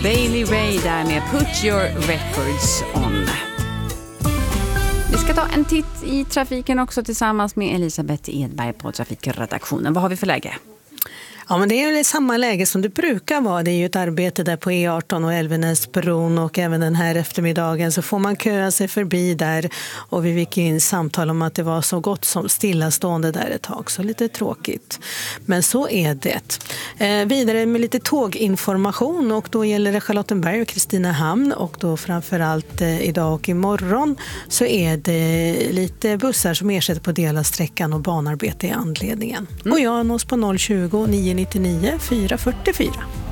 Bailey Ray där med Put Your Records On. Vi ska ta en titt i trafiken också tillsammans med Elisabeth Edberg på trafikredaktionen. Vad har vi för läge? Ja, men det är ju samma läge som det brukar vara. Det är ju ett arbete där på E18 och Älvenäsbron, och även den här eftermiddagen så får man köa sig förbi där, och vi fick in samtal om att det var så gott som stillastående där ett tag, så lite tråkigt. Men så är det. Vidare med lite tåginformation, och då gäller det Charlottenberg och Kristinehamn, och då framförallt idag och imorgon så är det lite bussar som ersätter på delar sträckan och banarbete i anledningen. Och jag nås på 020 999 444.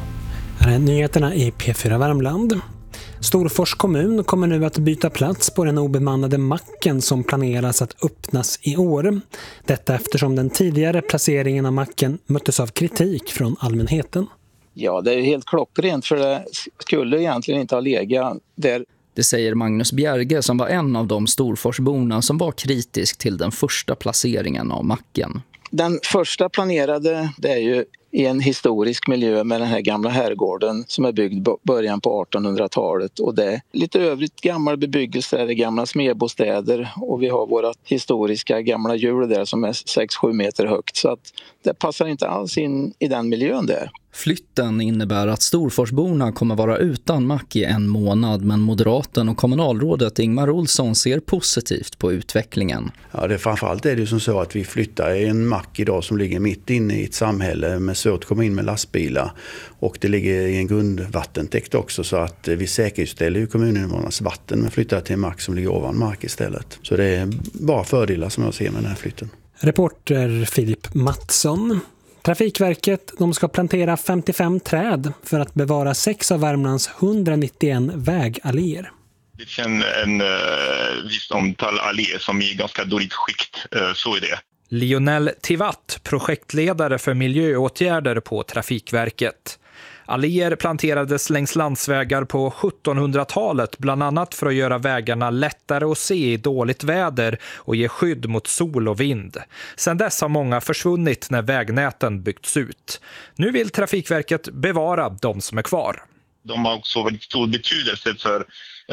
Här är nyheterna i P4 Värmland. Storfors kommun kommer nu att byta plats på den obemannade macken som planeras att öppnas i år. Detta eftersom den tidigare placeringen av macken möttes av kritik från allmänheten. Ja, det är helt klockrent, för det skulle egentligen inte ha legat där. Det säger Magnus Bjerge som var en av de Storforsborna som var kritisk till den första placeringen av macken. Den första planerade, det är ju i en historisk miljö med den här gamla herrgården som är byggd början på 1800-talet, och det är lite övrigt gammal bebyggelse, det är gamla smedbostäder, och vi har våra historiska gamla hjul där som är 6-7 meter högt, så att det passar inte alls in i den miljön där. Flytten innebär att Storforsborna kommer vara utan mack i 1 månad, men moderaten och kommunalrådet Ingmar Olsson ser positivt på utvecklingen. Ja, framförallt är det ju som så att vi flyttar i en mack idag som ligger mitt inne i ett samhälle med svårt att komma in med lastbilar, och det ligger i en grundvattentäkt också, så att vi säkerställer ju kommuninvånarnas vatten med flyttar till en mack som ligger ovan mark istället. Så det är bara fördelar som jag ser med den här flytten. Reporter Filip Mattsson. Trafikverket de ska plantera 55 träd för att bevara 6 av Värmlands 191 vägalléer. Det finns en visst antal alléer som är i ganska dåligt skikt, så är det. Lionel Tivatt, projektledare för miljöåtgärder på Trafikverket. Alléer planterades längs landsvägar på 1700-talet, bland annat för att göra vägarna lättare att se i dåligt väder och ge skydd mot sol och vind. Sedan dess har många försvunnit när vägnäten byggts ut. Nu vill Trafikverket bevara de som är kvar. De har också väldigt stor betydelse för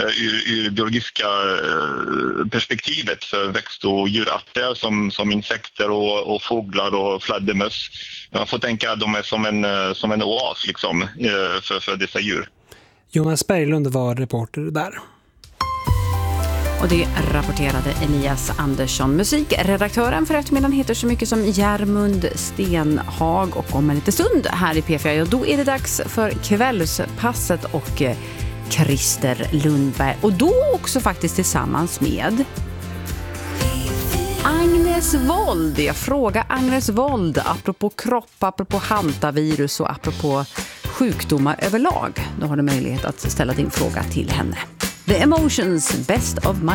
ur biologiska perspektivet för växt- och djurarter som insekter och fåglar och fladdermöss. Man får tänka att de är som en oas liksom, för dessa djur. Jonas Berglund var reporter där. Och det rapporterade Elias Andersson. Musikredaktören för eftermiddagen heter så mycket som Järmund Stenhag, och om en liten stund här i P4, och då är det dags för kvällspasset och Christer Lundberg, och då också faktiskt tillsammans med Agnes Wold. Jag frågar Agnes Wold apropå kropp, apropå hantavirus och apropå sjukdomar överlag. Då har du möjlighet att ställa din fråga till henne. The Emotions, Best of My